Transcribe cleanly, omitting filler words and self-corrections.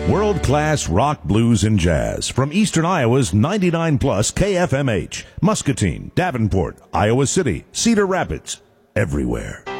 World-class rock, blues, and jazz from Eastern Iowa's 99 plus KFMH, Muscatine, Davenport, Iowa City, Cedar Rapids, everywhere.